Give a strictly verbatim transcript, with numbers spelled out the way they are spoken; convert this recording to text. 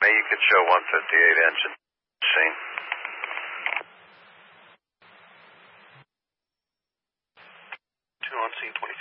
May you could show one fifty-eight engine machine. Two on scene, twenty-four.